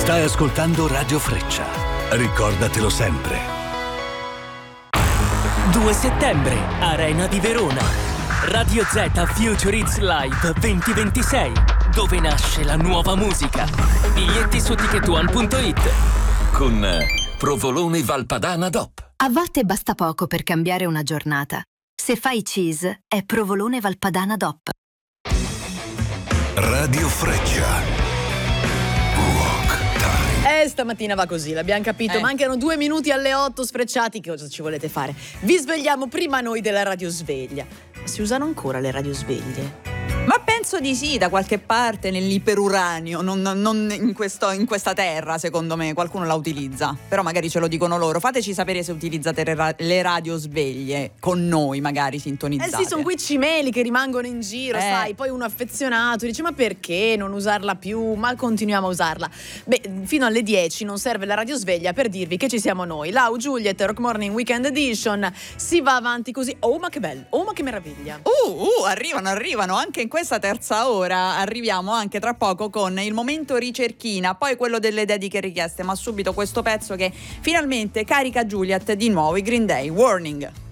Stai ascoltando Radio Freccia. Ricordatelo sempre. 2 settembre, Arena di Verona. Radio Z Future Hits Live 2026, dove nasce la nuova musica. Biglietti su ticketone.it. Con Provolone Valpadana DOP. A volte basta poco per cambiare una giornata. Se fai cheese, è Provolone Valpadana DOP. Radio Freccia. Stamattina va così, l'abbiamo capito. Mancano 2 minuti alle 8 sfrecciati. Che cosa ci volete fare? Vi svegliamo prima noi della radiosveglia. Si usano ancora le radiosveglie? Ma penso di sì, da qualche parte nell'iperuranio, non in questa terra, secondo me, qualcuno la utilizza. Però magari ce lo dicono loro. Fateci sapere se utilizzate le radiosveglie con noi, magari sintonizzate. Sì, sono quei cimeli che rimangono in giro, sai, poi uno affezionato dice: ma perché non usarla più? Ma continuiamo a usarla. Beh, fino alle 10 non serve la radiosveglia per dirvi che ci siamo noi. Lau, Juliet, Rock Morning Weekend Edition. Si va avanti così. Oh, ma che bello, oh, ma che meraviglia. Arrivano anche in questa terza ora. Arriviamo anche tra poco con il momento ricerchina, poi quello delle dediche richieste, ma subito questo pezzo che finalmente carica Juliet di nuovo, i Green Day, Warning.